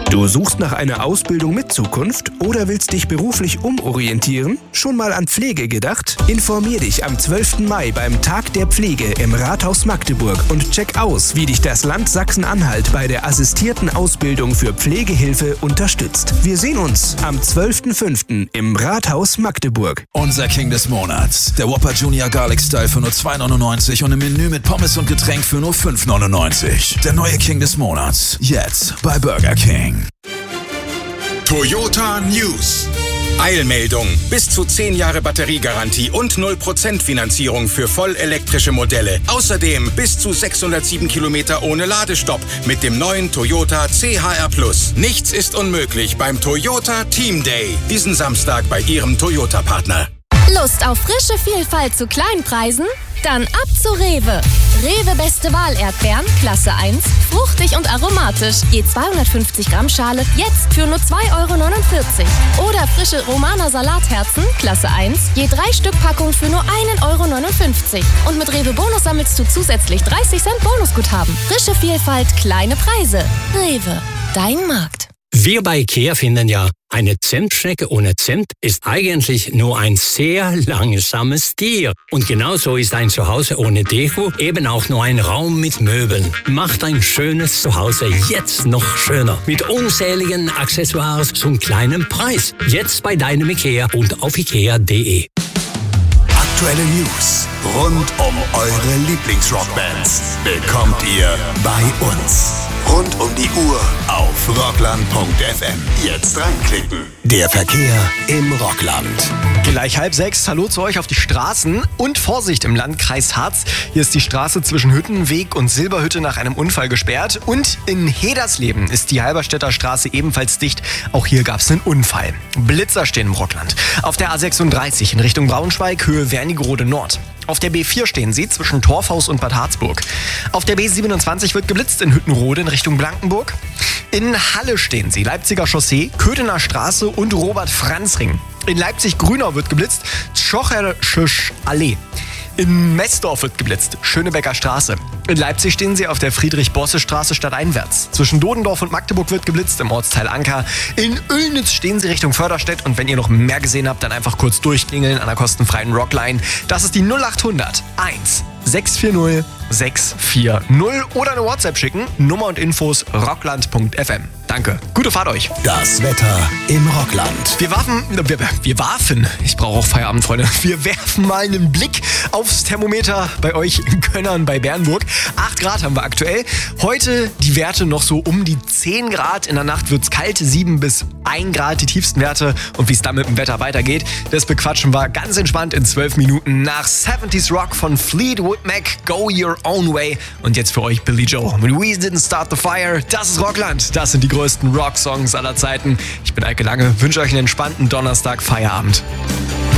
Du suchst nach einer Ausbildung mit Zukunft oder willst dich beruflich umorientieren? Schon mal an Pflege gedacht? Informier dich am 12. Mai beim Tag der Pflege im Rathaus Magdeburg und check aus, wie dich das Land Sachsen-Anhalt bei der assistierten Ausbildung für Pflegehilfe unterstützt. Wir sehen uns am 12.05. im Rathaus Magdeburg. Unser King des Monats. Der Whopper Junior Garlic Style für nur 2,99 und ein Menü mit Pommes und Getränk für nur 5,99. Der neue King des Monats. Jetzt bei Burger King. Toyota News. Eilmeldung. Bis zu 10 Jahre Batteriegarantie und 0% Finanzierung für vollelektrische Modelle. Außerdem bis zu 607 Kilometer ohne Ladestopp mit dem neuen Toyota CHR+. Nichts ist unmöglich beim Toyota Team Day. Diesen Samstag bei Ihrem Toyota-Partner. Lust auf frische Vielfalt zu Kleinpreisen? Dann ab zu Rewe. Rewe Beste Wahl Erdbeeren, Klasse 1, fruchtig und aromatisch. Je 250 Gramm Schale, jetzt für nur 2,49 €. Oder frische Romaner Salatherzen, Klasse 1, je 3 Stück Packung für nur 1,59 €. Und mit Rewe Bonus sammelst du zusätzlich 30 Cent Bonusguthaben. Frische Vielfalt, kleine Preise. Rewe, dein Markt. Wir bei IKEA finden ja, eine Zimtschnecke ohne Zimt ist eigentlich nur ein sehr langsames Tier. Und genauso ist ein Zuhause ohne Deko eben auch nur ein Raum mit Möbeln. Macht ein schönes Zuhause jetzt noch schöner. Mit unzähligen Accessoires zum kleinen Preis. Jetzt bei deinem IKEA und auf ikea.de. Aktuelle News rund um eure Lieblingsrockbands bekommt ihr bei uns. Rund um die Uhr auf rockland.fm. Jetzt reinklicken. Der Verkehr im Rockland. Gleich 5:30. Hallo zu euch auf die Straßen und Vorsicht im Landkreis Harz. Hier ist die Straße zwischen Hüttenweg und Silberhütte nach einem Unfall gesperrt. Und in Hedersleben ist die Halberstädter Straße ebenfalls dicht. Auch hier gab es einen Unfall. Blitzer stehen im Rockland. Auf der A36 in Richtung Braunschweig, Höhe Wernigerode Nord. Auf der B4 stehen sie zwischen Torfhaus und Bad Harzburg. Auf der B27 wird geblitzt in Hüttenrode in Richtung Blankenburg. In Halle stehen sie, Leipziger Chaussee, Köthener Straße und Robert-Franz-Ring. In Leipzig-Grünau wird geblitzt, Tschochersche Allee. In Messdorf wird geblitzt, Schönebecker Straße. In Leipzig stehen sie auf der Friedrich-Bosse-Straße stadteinwärts. Zwischen Dodendorf und Magdeburg wird geblitzt im Ortsteil Anker. In Oelnitz stehen sie Richtung Förderstedt. Und wenn ihr noch mehr gesehen habt, dann einfach kurz durchklingeln an der kostenfreien Rockline. Das ist die 0800 1 640 640 oder eine WhatsApp schicken. Nummer und Infos rockland.fm. Danke. Gute Fahrt euch. Das Wetter im Rockland. Wir warfen, ich brauche auch Feierabend, Freunde. Wir werfen mal einen Blick aufs Thermometer bei euch in Könnern bei Bernburg. 8 Grad haben wir aktuell. Heute die Werte noch so um die 10 Grad. In der Nacht wird's kalt, 7 bis 1 Grad die tiefsten Werte. Und wie es dann mit dem Wetter weitergeht, das bequatschen wir ganz entspannt in 12 Minuten nach 70s Rock von Fleetwood Mac, Go Your Own Way. Und jetzt für euch Billy Joe mit We Didn't Start the Fire. Das ist Rockland. Das sind die größten Rock-Songs aller Zeiten. Ich bin Eike Lange, wünsche euch einen entspannten Donnerstag Feierabend.